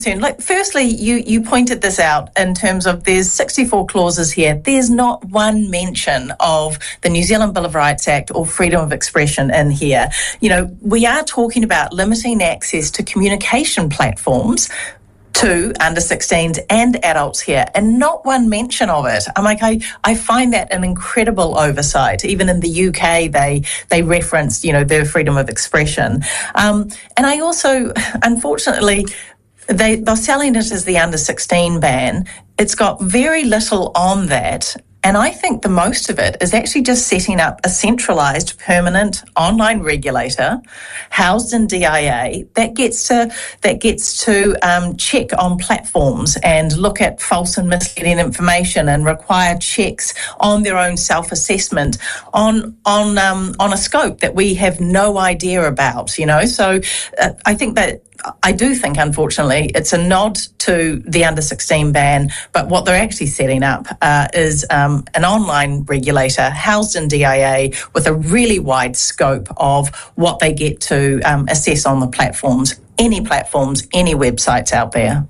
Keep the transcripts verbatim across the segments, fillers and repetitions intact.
Like, firstly, you, you pointed this out in terms of there's sixty-four clauses here. There's not one mention of the New Zealand Bill of Rights Act or freedom of expression in here. You know, we are talking about limiting access to communication platforms to under sixteens and adults here, and not one mention of it. I'm like, I, I find that an incredible oversight. Even in the U K, they they referenced, you know, their freedom of expression. Um, and I also, unfortunately, They, they're selling it as the under sixteen ban. It's got very little on that. And I think the most of it is actually just setting up a centralised permanent online regulator housed in D I A that gets to that gets to um, check on platforms and look at false and misleading information and require checks on their own self-assessment on on um, on a scope that we have no idea about. You know, so uh, I think that. I do think, unfortunately, it's a nod to the under sixteen ban, but what they're actually setting up uh, is um, an online regulator housed in D I A with a really wide scope of what they get to um, assess on the platforms, any platforms, any websites out there.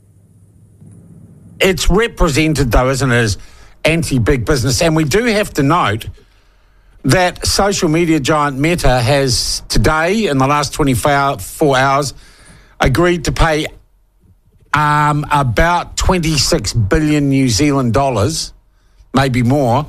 It's represented, though, isn't it, as anti-big business, and we do have to note that social media giant Meta has today, in the last twenty-four hours, agreed to pay um, about twenty-six billion New Zealand dollars, maybe more,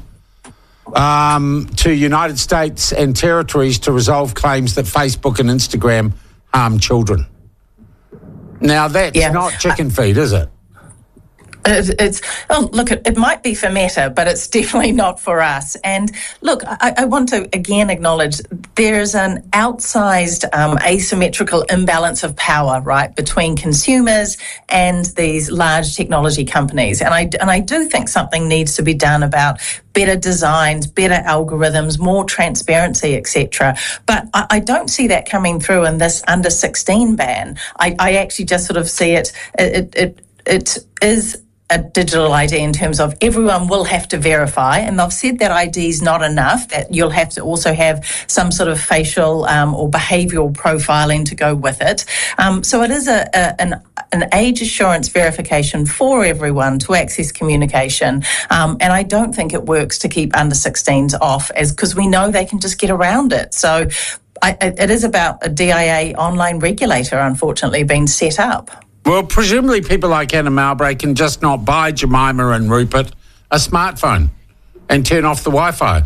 um, to United States and territories to resolve claims that Facebook and Instagram harm children. Now, that's yeah. not chicken feed, is it? It's oh, look, it, it might be for Meta, but it's definitely not for us. And look, I, I want to again acknowledge there's an outsized um, asymmetrical imbalance of power, right, between consumers and these large technology companies. And I and I do think something needs to be done about better designs, better algorithms, more transparency, et cetera. But I, I don't see that coming through in this under sixteen ban. I, I actually just sort of see it. It it it is a digital I D in terms of everyone will have to verify, and they've said that I D is not enough, that you'll have to also have some sort of facial um, or behavioural profiling to go with it. Um, so it is a, a an, an age assurance verification for everyone to access communication, um, and I don't think it works to keep under sixteens off, as because we know they can just get around it. So I, it is about a D I A online regulator, unfortunately, being set up. Well, presumably people like Anna Mowbray can just not buy Jemima and Rupert a smartphone and turn off the Wi-Fi.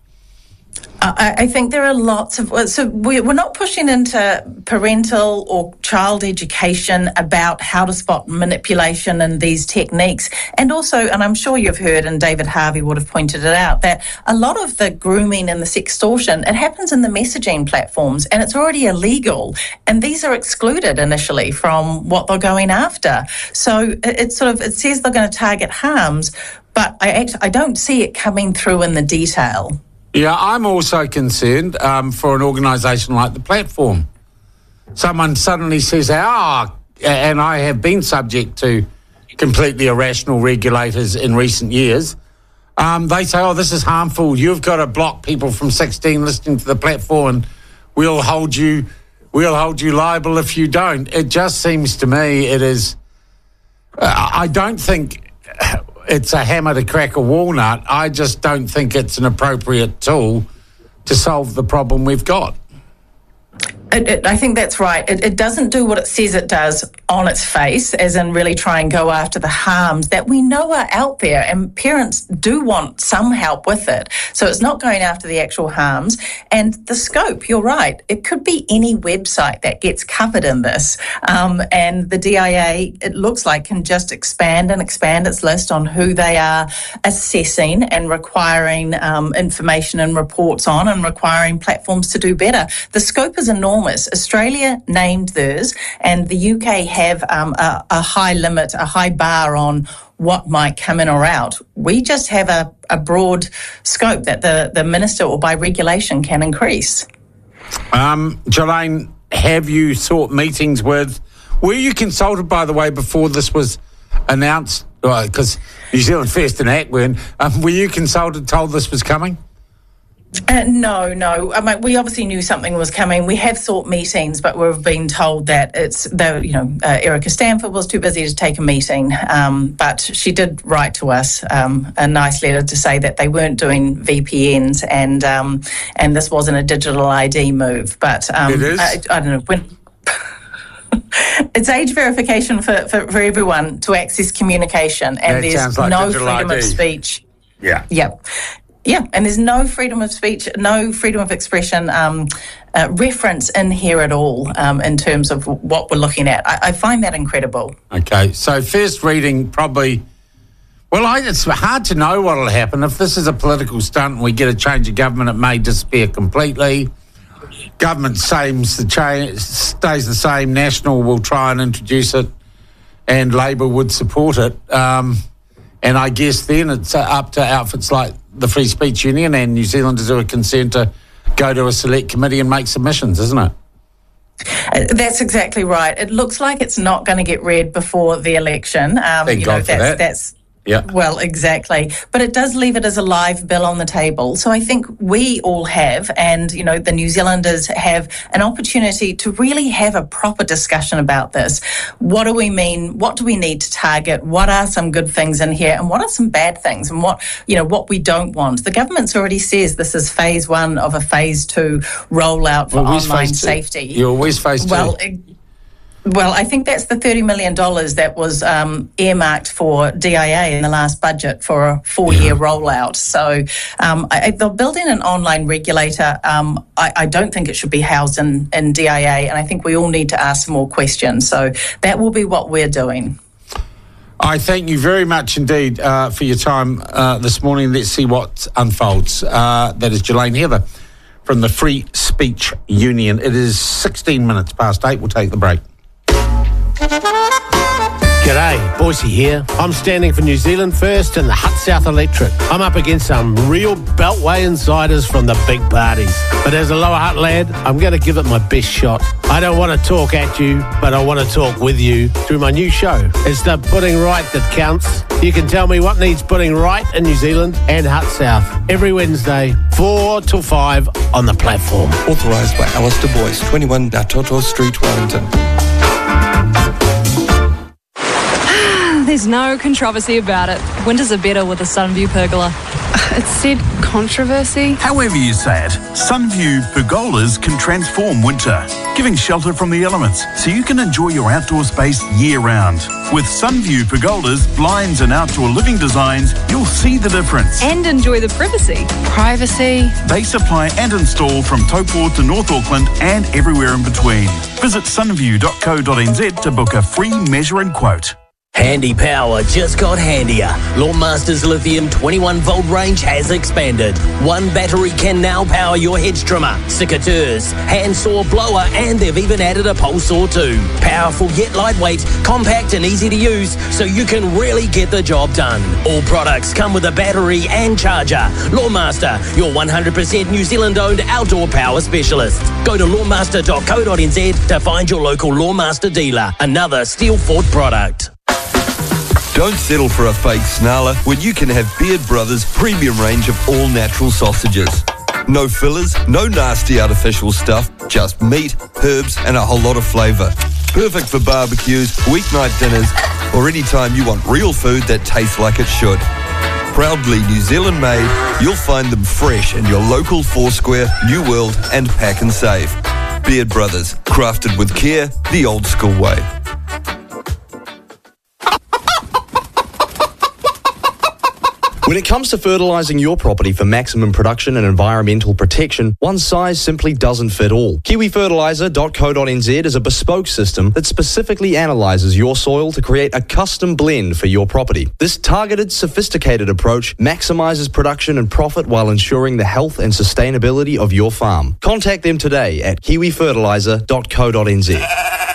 I, I think there are lots of... So we're not pushing into parental or child education about how to spot manipulation and these techniques. And also, and I'm sure you've heard, and David Harvey would have pointed it out, that a lot of the grooming and the sextortion, it happens in the messaging platforms and it's already illegal. And these are excluded initially from what they're going after. So it, it's sort of, it says they're going to target harms, but I actually, I don't see it coming through in the detail. Yeah, I'm also concerned um, for an organisation like the Platform. Someone suddenly says, ah, and I have been subject to completely irrational regulators in recent years. Um, they say, oh, this is harmful. You've got to block people from sixteen listening to the platform, and we'll hold you, we'll hold you liable if you don't. It just seems to me it is. Uh, I don't think it's a hammer to crack a walnut. I just don't think it's an appropriate tool to solve the problem we've got. It, it, I think that's right. It, it doesn't do what it says it does on its face, as in really try and go after the harms that we know are out there, and parents do want some help with it. So it's not going after the actual harms. And the scope, you're right, it could be any website that gets covered in this. Um, and the D I A, it looks like, can just expand and expand its list on who they are assessing and requiring um, information and reports on, and requiring platforms to do better. The scope is enormous. Australia named theirs, and the U K have um, a, a high limit, a high bar on what might come in or out. We just have a, a broad scope that the, the minister, or by regulation, can increase. Um, Jelaine, have you sought meetings with... Were you consulted, by the way, before this was announced? Because well, New Zealand First and Act weren't. Um, were you consulted, told this was coming? Uh, no, no. I mean, we obviously knew something was coming. We have sought meetings, but we've been told that it's, the, you know, uh, Erica Stanford was too busy to take a meeting. Um, but she did write to us um, a nice letter to say that they weren't doing V P Ns and um, and this wasn't a digital I D move. But um, it is. I, I don't know when. It's age verification for, for, for everyone to access communication, and That there's like no freedom I D. of speech. Yeah. Yeah. Yeah, and there's no freedom of speech, no freedom of expression um, uh, reference in here at all um, in terms of what we're looking at. I, I find that incredible. Okay, so first reading probably... Well, I, it's hard to know what will happen. If this is a political stunt and we get a change of government, it may disappear completely. Government seems to change, stays the same. National will try and introduce it, and Labor would support it. Um, and I guess then it's up to outfits like the Free Speech Union and New Zealanders who are concerned to go to a select committee and make submissions, isn't it? Uh, that's exactly right. It looks like it's not going to get read before the election. Um, Thank you God know, for that's, that. That's Yeah. Well, exactly. But it does leave it as a live bill on the table. So I think we all have, and, you know, the New Zealanders have an opportunity to really have a proper discussion about this. What do we mean? What do we need to target? What are some good things in here? And what are some bad things? And what, you know, what we don't want? The government's already says this is phase one of a phase two rollout for Well, online phase two? safety. You're always phase two. Well, it, Well, I think that's the thirty million dollars that was um, earmarked for D I A in the last budget for a four-year yeah. rollout. So um, I, they're building an online regulator. Um, I, I don't think it should be housed in, in D I A, and I think we all need to ask some more questions. So that will be what we're doing. I thank you very much indeed uh, for your time uh, this morning. Let's see what unfolds. Uh, that is Jelaine Heather from the Free Speech Union. It is sixteen minutes past eight. We'll take the break. G'day, Boise here. I'm standing for New Zealand First and the Hutt South Electorate. I'm up against some real Beltway insiders from the big parties. But as a Lower Hutt lad, I'm going to give it my best shot. I don't want to talk at you, but I want to talk with you through my new show. It's the Putting Right that counts. You can tell me what needs putting right in New Zealand and Hutt South every Wednesday, four till five on the platform. Authorised by Alistair Boyce, twenty-one Natoto Street, Wellington. There's no controversy about it. Winters are better with a Sunview pergola. It said controversy. However you say it, Sunview pergolas can transform winter, giving shelter from the elements so you can enjoy your outdoor space year-round. With Sunview pergolas, blinds and outdoor living designs, you'll see the difference. And enjoy the privacy. Privacy. They supply and install from Taupo to North Auckland and everywhere in between. Visit sunview dot co dot n z to book a free measure and quote. Handy power just got handier. Lawnmaster's lithium twenty-one volt range has expanded. One battery can now power your hedge trimmer, secateurs, handsaw, blower, and they've even added a pole saw too. Powerful yet lightweight, compact and easy to use, so you can really get the job done. All products come with a battery and charger. Lawnmaster, your one hundred percent New Zealand-owned outdoor power specialist. Go to lawnmaster dot co dot n z to find your local Lawnmaster dealer. Another Steel Fort product. Don't settle for a fake snarler when you can have Beard Brothers' premium range of all-natural sausages. No fillers, no nasty artificial stuff, just meat, herbs and a whole lot of flavour. Perfect for barbecues, weeknight dinners, or any time you want real food that tastes like it should. Proudly New Zealand made, you'll find them fresh in your local Foursquare, New World and Pack and Save. Beard Brothers, crafted with care, the old school way. When it comes to fertilising your property for maximum production and environmental protection, one size simply doesn't fit all. kiwi fertiliser dot co dot n z is a bespoke system that specifically analyses your soil to create a custom blend for your property. This targeted, sophisticated approach maximises production and profit while ensuring the health and sustainability of your farm. Contact them today at kiwi fertiliser dot co dot n z.